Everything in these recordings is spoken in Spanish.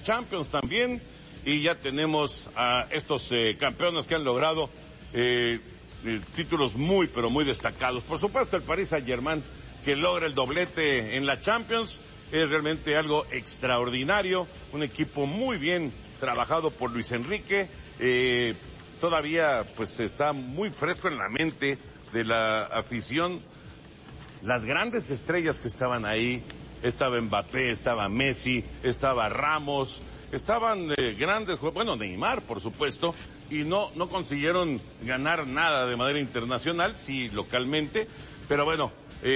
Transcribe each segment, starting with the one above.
Champions también, y ya tenemos a estos campeones que han logrado títulos muy, pero muy destacados. Por supuesto, el Paris Saint-Germain, que logra el doblete en la Champions, es realmente algo extraordinario, un equipo muy bien trabajado por Luis Enrique, todavía pues está muy fresco en la mente de la afición, las grandes estrellas que estaban ahí. Estaba Mbappé, estaba Messi, estaba Ramos, estaban grandes, bueno, Neymar, por supuesto, y no consiguieron ganar nada de manera internacional, sí, localmente, pero bueno,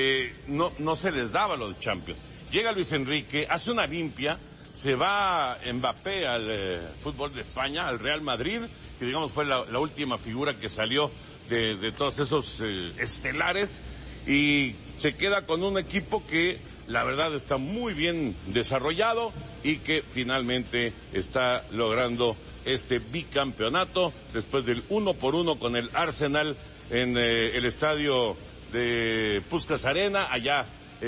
no se les daba lo de Champions. Llega Luis Enrique, hace una limpia, se va Mbappé al fútbol de España, al Real Madrid, que digamos fue la última figura que salió de todos esos estelares, y se queda con un equipo que la verdad está muy bien desarrollado y que finalmente está logrando este bicampeonato después del 1-1 con el Arsenal en el estadio de Puskás Arena allá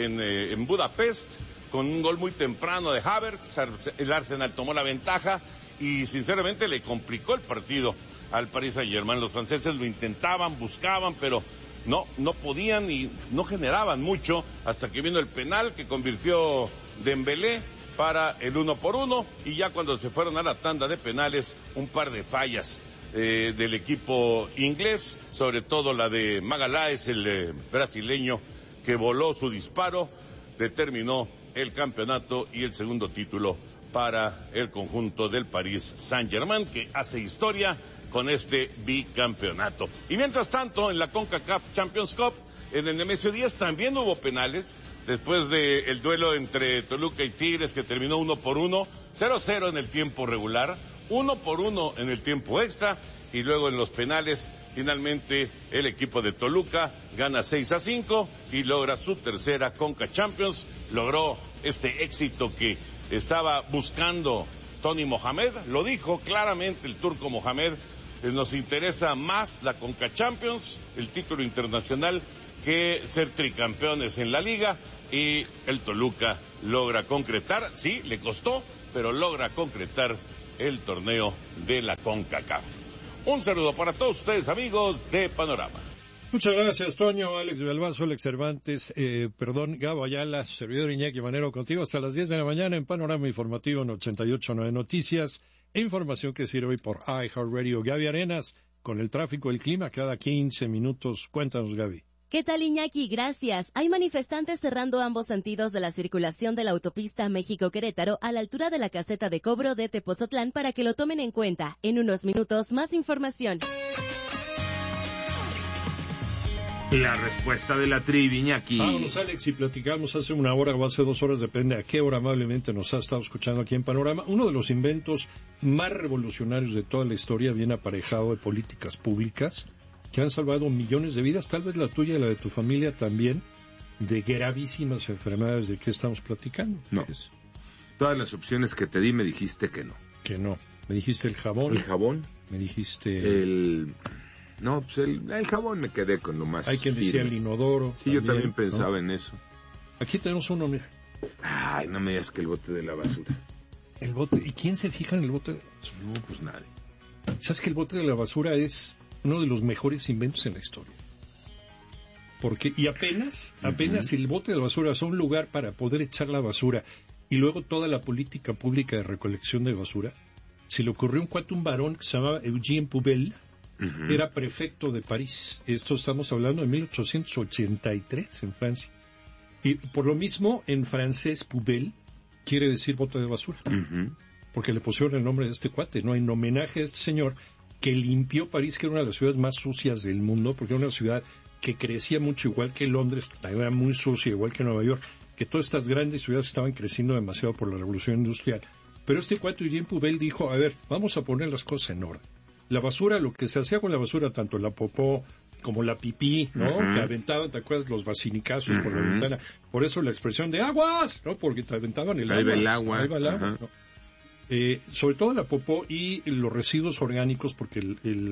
en Budapest, con un gol muy temprano de Havertz. El Arsenal tomó la ventaja y sinceramente le complicó el partido al Paris Saint-Germain. Los franceses lo intentaban, buscaban, pero no podían y no generaban mucho hasta que vino el penal que convirtió Dembélé para el 1-1, y ya cuando se fueron a la tanda de penales, un par de fallas del equipo inglés, sobre todo la de Magalhães, el brasileño, que voló su disparo, determinó el campeonato y el segundo título para el conjunto del Paris Saint-Germain, que hace historia con este bicampeonato. Y mientras tanto, en la CONCACAF Champions Cup, en el Nemesio 10 también hubo penales, después del duelo entre Toluca y Tigres, que terminó 1-1, 0-0 en el tiempo regular, 1-1 en el tiempo extra, y luego en los penales, finalmente el equipo de Toluca gana 6-5 y logra su tercera CONCA Champions, logró este éxito que estaba buscando Tony Mohamed, lo dijo claramente el turco Mohamed. Nos interesa más la CONCA Champions, el título internacional, que ser tricampeones en la liga, y el Toluca logra concretar, sí, le costó, pero logra concretar el torneo de la CONCACAF. Un saludo para todos ustedes, amigos de Panorama. Muchas gracias, Toño, Alex Villalbazo, Alex Cervantes, Gabo Ayala, servidor Iñaki Manero, contigo hasta las 10 de la mañana en Panorama Informativo en 88.9 Noticias. Información que sirve por iHeartRadio. Gaby Arenas, con el tráfico, el clima, cada 15 minutos. Cuéntanos, Gaby. ¿Qué tal, Iñaki? Gracias. Hay manifestantes cerrando ambos sentidos de la circulación de la autopista México-Querétaro a la altura de la caseta de cobro de Tepozotlán para que lo tomen en cuenta. En unos minutos, más información. La respuesta de la trivi, Iñaki. Vámonos, Alex, y platicamos hace una hora o hace 2 horas, depende a qué hora amablemente nos ha estado escuchando aquí en Panorama. Uno de los inventos más revolucionarios de toda la historia viene aparejado de políticas públicas que han salvado millones de vidas, tal vez la tuya y la de tu familia también, de gravísimas enfermedades. ¿De qué estamos platicando? No. Todas las opciones que te di me dijiste que no. Que no. Me dijiste el jabón. ¿El jabón? Me dijiste... No, pues el jabón me quedé con lo más. Hay quien decía el inodoro. Sí, también, yo también pensaba en eso. Aquí tenemos uno, mira. Ay, no me digas que el bote de la basura. El bote. ¿Y quién se fija en el bote de la basura? No, pues nadie. ¿Sabes que el bote de la basura es uno de los mejores inventos en la historia? Porque, y apenas el bote de la basura es un lugar para poder echar la basura, y luego toda la política pública de recolección de basura, se le ocurrió un varón que se llamaba Eugène Poubelle. Era prefecto de París. Esto estamos hablando de 1883 en Francia. Y por lo mismo, en francés, poubelle quiere decir bote de basura. Porque le pusieron el nombre de este cuate, ¿no? En homenaje a este señor que limpió París, que era una de las ciudades más sucias del mundo, porque era una ciudad que crecía mucho, igual que Londres, era muy sucia, igual que Nueva York, que todas estas grandes ciudades estaban creciendo demasiado por la revolución industrial. Pero este cuate, Eugène Poubelle, dijo, a ver, vamos a poner las cosas en orden. La basura, lo que se hacía con la basura, tanto la popó como la pipí, ¿no? Que aventaban, ¿te acuerdas? Los basinicazos por la ventana. Por eso la expresión de aguas, ¿no? Porque te aventaban el agua. Ahí va el agua. Ahí va el agua, ¿no? Sobre todo la popó y los residuos orgánicos, porque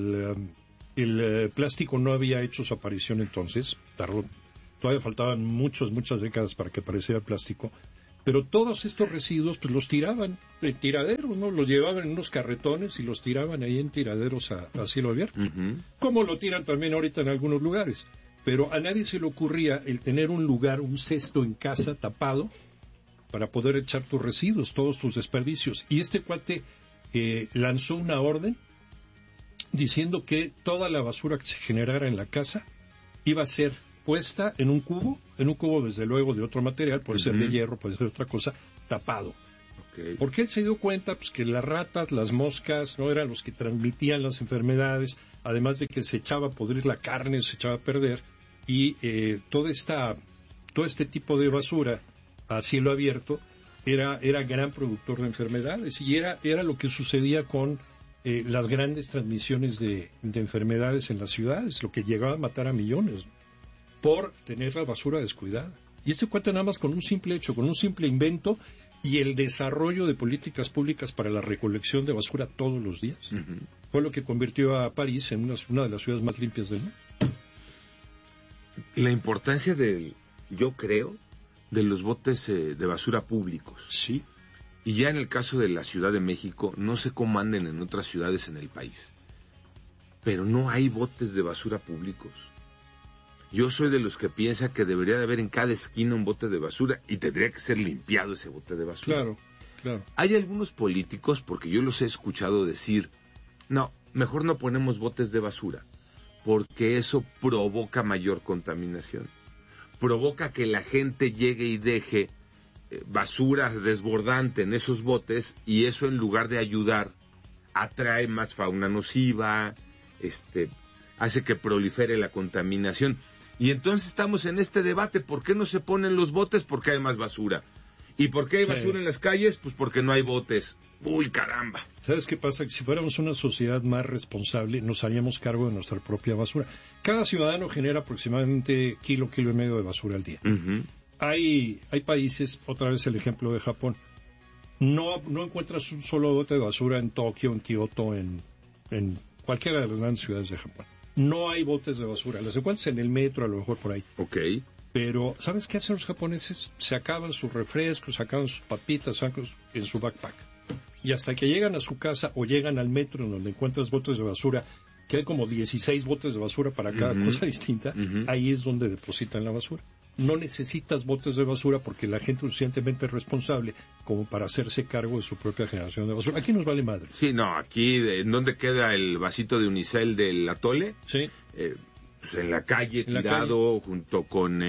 el plástico no había hecho su aparición entonces. Todavía faltaban muchas décadas para que apareciera el plástico. Pero todos estos residuos pues los tiraban en tiraderos, ¿no? Los llevaban en unos carretones y los tiraban ahí en tiraderos a cielo abierto. Como lo tiran también ahorita en algunos lugares. Pero a nadie se le ocurría el tener un lugar, un cesto en casa tapado para poder echar tus residuos, todos tus desperdicios. Y este cuate lanzó una orden diciendo que toda la basura que se generara en la casa iba a ser puesta en un cubo desde luego de otro material, puede ser de hierro, puede ser otra cosa, tapado. Okay. Porque él se dio cuenta pues, que las ratas, las moscas, no eran los que transmitían las enfermedades, además de que se echaba a podrir la carne, se echaba a perder, y todo este tipo de basura a cielo abierto era gran productor de enfermedades, y era lo que sucedía con las grandes transmisiones de enfermedades en las ciudades, lo que llegaba a matar a millones, ¿no? Por tener la basura descuidada. Y este cuenta nada más con un simple hecho, con un simple invento y el desarrollo de políticas públicas para la recolección de basura todos los días. Fue lo que convirtió a París en una de las ciudades más limpias del mundo. La importancia yo creo, de los botes de basura públicos. Sí. Y ya en el caso de la Ciudad de México, no sé cómo anden en otras ciudades en el país, pero no hay botes de basura públicos. Yo soy de los que piensa que debería de haber en cada esquina un bote de basura y tendría que ser limpiado ese bote de basura. Claro. Hay algunos políticos, porque yo los he escuchado decir, no, mejor no ponemos botes de basura, porque eso provoca mayor contaminación. Provoca que la gente llegue y deje basura desbordante en esos botes, y eso en lugar de ayudar, atrae más fauna nociva, hace que prolifere la contaminación. Y entonces estamos en este debate, ¿por qué no se ponen los botes? Porque hay más basura. ¿Y por qué hay basura en las calles? Pues porque no hay botes. ¡Uy, caramba! ¿Sabes qué pasa? Que si fuéramos una sociedad más responsable, nos haríamos cargo de nuestra propia basura. Cada ciudadano genera aproximadamente kilo y medio de basura al día. Hay países, otra vez el ejemplo de Japón, no encuentras un solo bote de basura en Tokio, en Kioto, en cualquiera de las grandes ciudades de Japón. No hay botes de basura. Las encuentras en el metro, a lo mejor por ahí. Okay. Pero, ¿sabes qué hacen los japoneses? Se acaban sus refrescos, se acaban sus papitas, sacan en su backpack. Y hasta que llegan a su casa o llegan al metro en donde encuentras botes de basura, que hay como 16 botes de basura para cada cosa distinta, ahí es donde depositan la basura. No necesitas botes de basura porque la gente es suficientemente responsable como para hacerse cargo de su propia generación de basura. Aquí nos vale madre. Sí, no, aquí, ¿en dónde queda el vasito de unicel del atole? Sí. Pues en la calle, tirado, junto con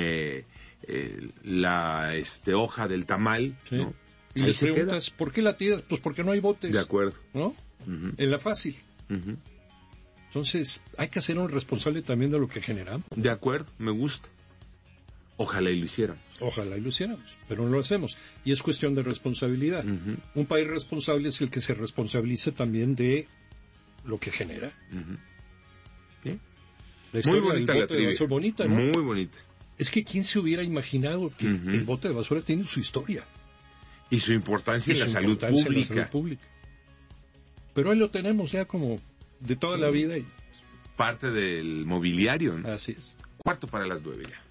la hoja del tamal, sí. ¿no? Y les preguntas, ¿por qué la tiras? Pues porque no hay botes. De acuerdo. ¿No? En la fácil. Entonces, hay que hacer un responsable también de lo que generamos. De acuerdo, me gusta. Ojalá y lo hiciéramos. Ojalá y lo hiciéramos, pero no lo hacemos. Y es cuestión de responsabilidad. Un país responsable es el que se responsabilice también de lo que genera. ¿Sí? La historia muy bonita del bote la de basura, bonita, ¿no? Muy bonita. Es que ¿quién se hubiera imaginado que el bote de basura tiene su historia? Y su importancia en la salud pública. Pero ahí lo tenemos ya como de toda la vida. Y... parte del mobiliario, ¿no? Así es. 8:45 ya.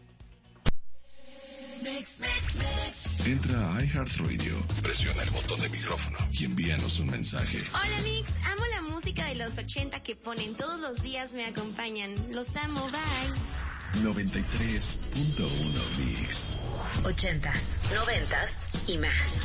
Entra a iHeartRadio, presiona el botón de micrófono y envíanos un mensaje. Hola Mix, amo la música de los 80 que ponen todos los días, me acompañan. Los amo, bye. 93.1 Mix. 80s, 90s y más.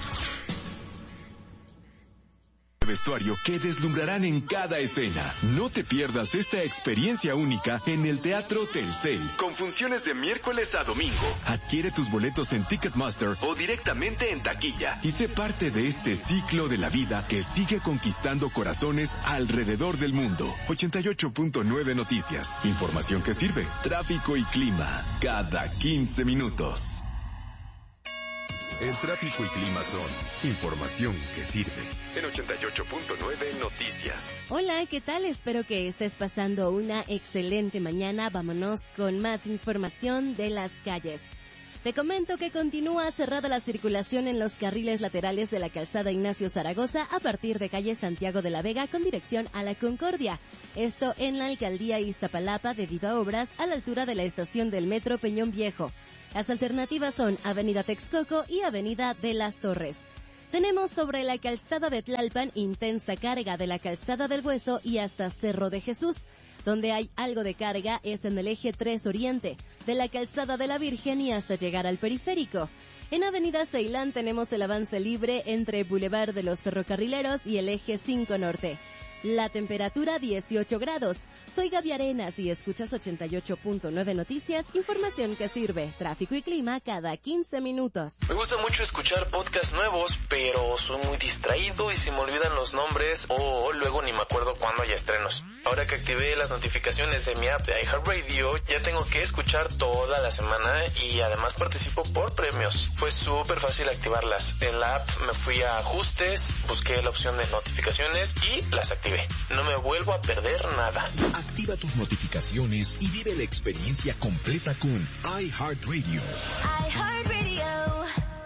Vestuario que deslumbrarán en cada escena. No te pierdas esta experiencia única en el Teatro Telcel, con funciones de miércoles a domingo. Adquiere tus boletos en Ticketmaster o directamente en taquilla y sé parte de este ciclo de la vida que sigue conquistando corazones alrededor del mundo. 88.9 Noticias. Información que sirve. Tráfico y clima cada 15 minutos. El tráfico y clima son información que sirve. En 88.9 Noticias. Hola, ¿qué tal? Espero que estés pasando una excelente mañana. Vámonos con más información de las calles. Te comento que continúa cerrada la circulación en los carriles laterales de la calzada Ignacio Zaragoza a partir de calle Santiago de la Vega con dirección a la Concordia. Esto en la alcaldía Iztapalapa debido a obras a la altura de la estación del metro Peñón Viejo. Las alternativas son Avenida Texcoco y Avenida de las Torres. Tenemos sobre la calzada de Tlalpan intensa carga de la calzada del Bueso y hasta Cerro de Jesús. Donde hay algo de carga es en el eje 3 Oriente, de la calzada de la Virgen y hasta llegar al periférico. En Avenida Ceilán tenemos el avance libre entre Boulevard de los Ferrocarrileros y el eje 5 Norte. La temperatura 18 grados. Soy Gaby Arenas y escuchas 88.9 Noticias, información que sirve, tráfico y clima cada 15 minutos. Me gusta mucho escuchar podcasts nuevos, pero soy muy distraído y se me olvidan los nombres o luego ni me acuerdo cuándo hay estrenos. Ahora que activé las notificaciones de mi app de iHeartRadio, ya tengo que escuchar toda la semana y además participo por premios. Fue súper fácil activarlas. En la app me fui a ajustes, busqué la opción de notificaciones y las activé. No me vuelvo a perder nada. Activa tus notificaciones y vive la experiencia completa con iHeartRadio. iHeartRadio.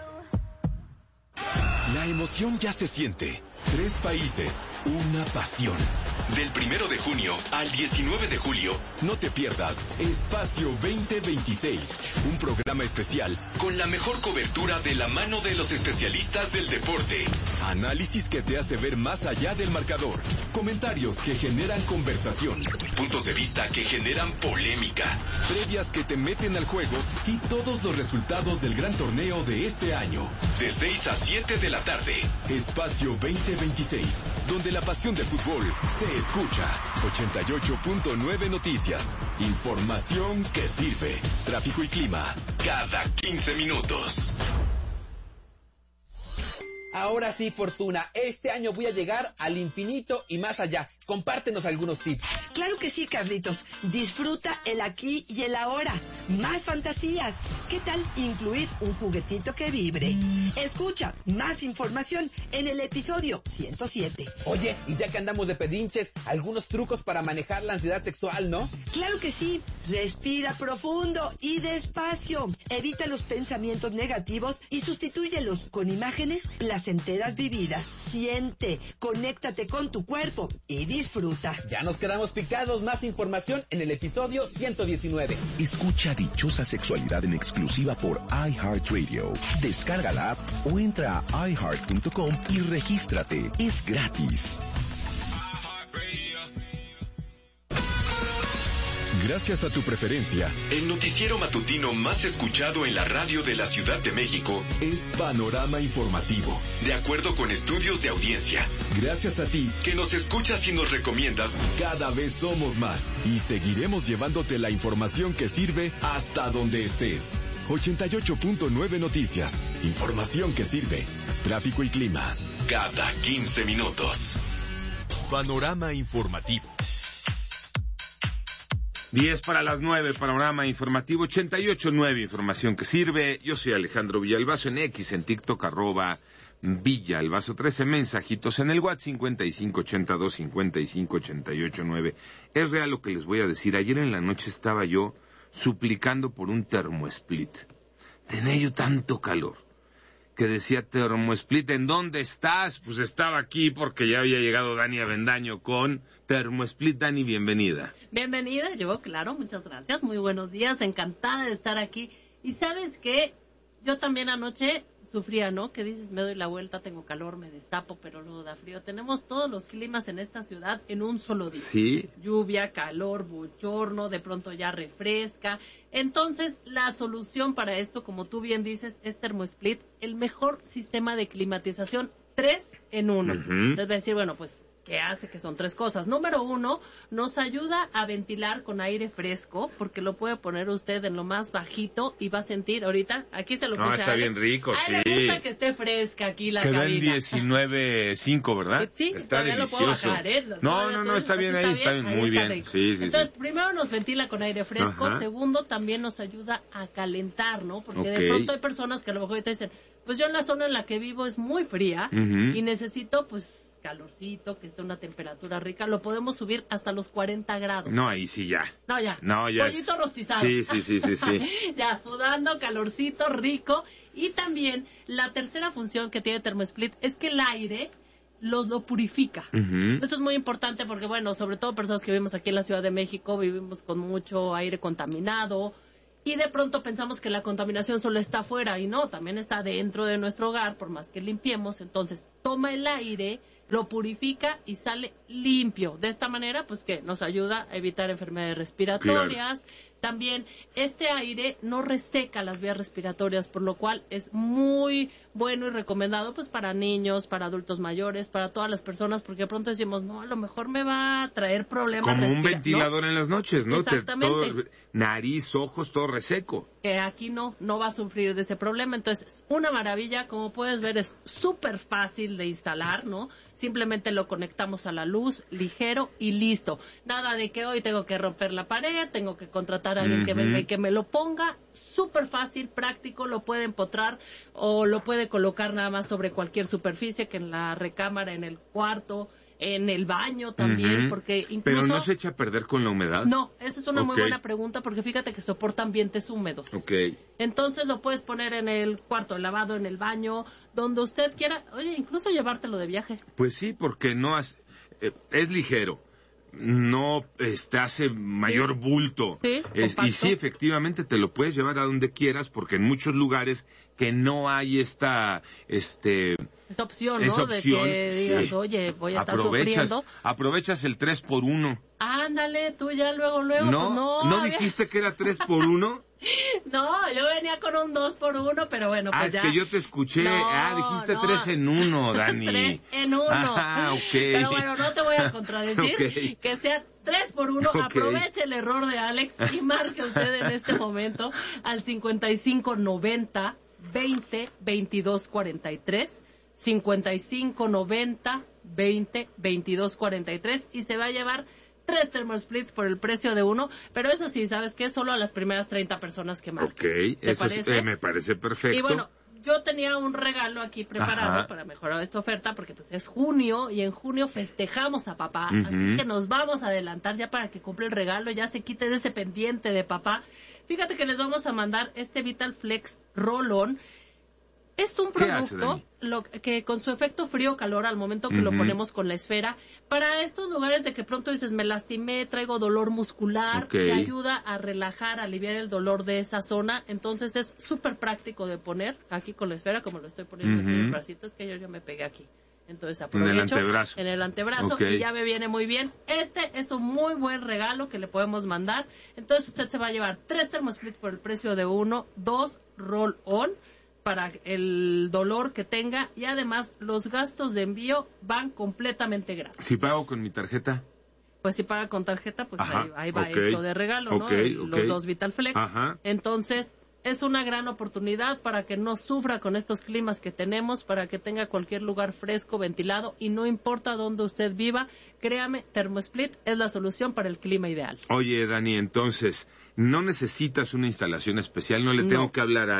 La emoción ya se siente. 3 países, una pasión. Del 1 de junio al 19 de julio, no te pierdas Espacio 2026, un programa especial con la mejor cobertura de la mano de los especialistas del deporte. Análisis que te hace ver más allá del marcador, comentarios que generan conversación, puntos de vista que generan polémica, previas que te meten al juego y todos los resultados del gran torneo de este año. De 6 a 7 de la tarde, Espacio 2026, donde la pasión del fútbol se escucha. 88.9 Noticias. Información que sirve. Tráfico y clima cada 15 minutos. Ahora sí, Fortuna, este año voy a llegar al infinito y más allá. Compártenos algunos tips. Claro que sí, Carlitos. Disfruta el aquí y el ahora. Más fantasías. ¿Qué tal incluir un juguetito que vibre? Escucha más información en el episodio 107. Oye, y ya que andamos de pedinches, algunos trucos para manejar la ansiedad sexual, ¿no? Claro que sí. Respira profundo y despacio. Evita los pensamientos negativos y sustitúyelos con imágenes placenteras vividas. Siente, conéctate con tu cuerpo y disfruta. Ya nos quedamos picados. Más información en el episodio 119. Escucha Dichosa Sexualidad en exclusiva por iHeartRadio. Descarga la app o entra a iHeart.com y regístrate. Es gratis. Gracias a tu preferencia, el noticiero matutino más escuchado en la radio de la Ciudad de México es Panorama Informativo, de acuerdo con estudios de audiencia. Gracias a ti, que nos escuchas y nos recomiendas, cada vez somos más y seguiremos llevándote la información que sirve hasta donde estés. 88.9 Noticias, información que sirve. Tráfico y clima, cada 15 minutos. Panorama Informativo. 10 para las 9, panorama informativo 88.9, información que sirve. Yo soy Alejandro Villalbazo en X, en TikTok, @Villalbazo 13, mensajitos en el WhatsApp 5582-5588-9. Es real lo que les voy a decir. Ayer en la noche estaba yo suplicando por un termosplit. Tenía yo tanto calor que decía, termosplit, ¿en dónde estás? Pues estaba aquí porque ya había llegado Dani Avendaño con termosplit. Dani, bienvenida. Bienvenida, yo, claro, muchas gracias, muy buenos días, encantada de estar aquí. Y ¿sabes qué? Yo también anoche sufría, ¿no? Que dices, me doy la vuelta, tengo calor, me destapo, pero luego da frío. Tenemos todos los climas en esta ciudad en un solo día. Sí. Lluvia, calor, bochorno, de pronto ya refresca. Entonces, la solución para esto, como tú bien dices, es TermoSplit, el mejor sistema de climatización, 3 en 1. Entonces va a decir, bueno, pues, ¿qué hace? Que son 3 cosas. Número 1, nos ayuda a ventilar con aire fresco, porque lo puede poner usted en lo más bajito y va a sentir ahorita, aquí se lo puse. No, está bien rico, sí. Me gusta que esté fresca aquí la cabina. Quedó en 19.5, ¿verdad? Sí, está delicioso. Lo puedo bajar, ¿eh? No, está bien ahí, está bien, muy bien. Sí. Entonces, primero nos ventila con aire fresco. Ajá. Segundo, también nos ayuda a calentar, ¿no? Porque de pronto hay personas que a lo mejor te dicen, pues yo en la zona en la que vivo es muy fría y necesito, pues, calorcito, que esté una temperatura rica, lo podemos subir hasta los 40 grados. No, ahí sí ya. No, ya. Pollito rostizado. Sí. Ya, sudando, calorcito, rico. Y también la tercera función que tiene ThermoSplit es que el aire lo purifica. Eso es muy importante porque, bueno, sobre todo personas que vivimos aquí en la Ciudad de México, vivimos con mucho aire contaminado y de pronto pensamos que la contaminación solo está afuera y no, también está dentro de nuestro hogar, por más que limpiemos. Entonces, toma el aire, lo purifica y sale limpio. De esta manera, pues que nos ayuda a evitar enfermedades respiratorias. Claro. También este aire no reseca las vías respiratorias, por lo cual es muy bueno y recomendado pues para niños, para adultos mayores, para todas las personas, porque de pronto decimos, no, a lo mejor me va a traer problemas. Como un ventilador, ¿no? En las noches, ¿no? Exactamente. Todo, nariz, ojos, todo reseco. Aquí no va a sufrir de ese problema, entonces es una maravilla. Como puedes ver, es súper fácil de instalar, ¿no? Simplemente lo conectamos a la luz, ligero y listo. Nada de que hoy tengo que romper la pared, tengo que contratar a alguien que venga y que me lo ponga. Súper fácil, práctico, lo puede empotrar o lo puede colocar nada más sobre cualquier superficie, que en la recámara, en el cuarto, en el baño también, porque incluso... ¿Pero no se echa a perder con la humedad? No, esa es una muy buena pregunta, porque fíjate que soporta ambientes húmedos. Entonces lo puedes poner en el cuarto de lavado, en el baño, donde usted quiera. Oye, incluso llevártelo de viaje. Pues sí, porque no es ligero. No hace mayor bulto. Sí, y sí, efectivamente te lo puedes llevar a donde quieras, porque en muchos lugares que no hay esa opción, ¿no? De que digas, oye, voy a estar sufriendo. Aprovechas el 3x1. Ándale, tú ya luego. ¿No dijiste que era 3x1? No, yo venía con un 2x1, pero bueno, pues ya. Es que yo te escuché. Dijiste 3 en 1, Dani. 3 en 1. Pero bueno, no te voy a contradecir. Que sea 3x1. Aproveche el error de Alex y marque usted en este momento al 5590 20 22 43. 5590 20 22 43 y se va a llevar 3 ThermoSplits por el precio de uno, pero eso sí, ¿sabes qué? Solo a las primeras 30 personas que marquen. Eso me parece perfecto. Y bueno, yo tenía un regalo aquí preparado para mejorar esta oferta, porque pues es junio y en junio festejamos a papá, así que nos vamos a adelantar ya para que compre el regalo, ya se quite de ese pendiente de papá. Fíjate que les vamos a mandar este Vital Flex Roll-On. Es un producto que con su efecto frío-calor al momento que lo ponemos con la esfera, para estos lugares de que pronto dices, me lastimé, traigo dolor muscular, te ayuda a relajar, a aliviar el dolor de esa zona. Entonces es súper práctico de poner aquí con la esfera, como lo estoy poniendo aquí en el bracito, es que yo me pegué aquí. Entonces aprovecho en el antebrazo y ya me viene muy bien. Este es un muy buen regalo que le podemos mandar. Entonces usted se va a llevar 3 ThermoSplits por el precio de uno, 2 Roll-On para el dolor que tenga, y además los gastos de envío van completamente gratis. ¿Si pago con mi tarjeta? Pues si paga con tarjeta, pues ahí va esto de regalo, ¿no? Los 2 Vital Flex. Entonces, es una gran oportunidad para que no sufra con estos climas que tenemos, para que tenga cualquier lugar fresco, ventilado, y no importa dónde usted viva, créame, ThermoSplit es la solución para el clima ideal. Oye, Dani, entonces, no necesitas una instalación especial, no le tengo que hablar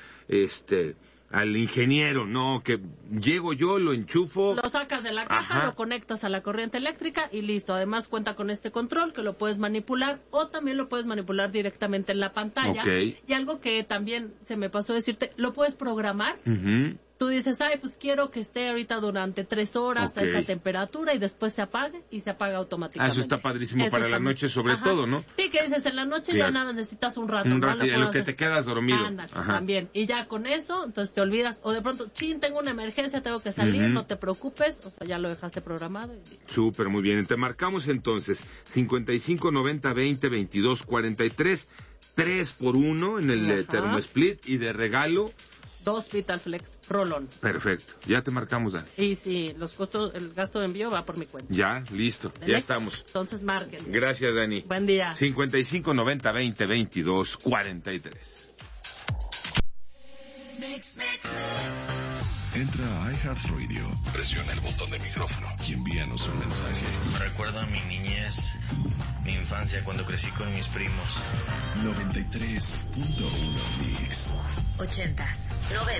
al ingeniero, no, que llego yo, lo enchufo. Lo sacas de la caja, lo conectas a la corriente eléctrica y listo. Además cuenta con este control que lo puedes manipular o también lo puedes manipular directamente en la pantalla. Y algo que también se me pasó decirte, lo puedes programar. Tú dices, pues quiero que esté ahorita durante 3 horas a esta temperatura y después se apague y se apaga automáticamente. Eso está padrísimo para la noche sobre todo, ¿no? Sí, que dices, en la noche ya nada necesitas un rato. Un rato, en lo que te quedas dormido. También. Y ya con eso, entonces te olvidas. O de pronto, tengo una emergencia, tengo que salir, no te preocupes. O sea, ya lo dejaste programado. Súper, muy bien. Te marcamos entonces 55 90 20 22 43, 3x1 en el ThermoSplit y de regalo 2 Vital Flex Roll-On. Perfecto. Ya te marcamos, Dani. Y sí, los costos, el gasto de envío va por mi cuenta. Ya, listo. ¿Vale? Ya estamos. Entonces, marquen. Gracias, Dani. Buen día. 55 90 20 22 43. Entra a iHeartRadio, presiona el botón de micrófono y envíanos un mensaje. Me recuerda a mi niñez, mi infancia cuando crecí con mis primos. 93.1 Mix. 80s, 90s.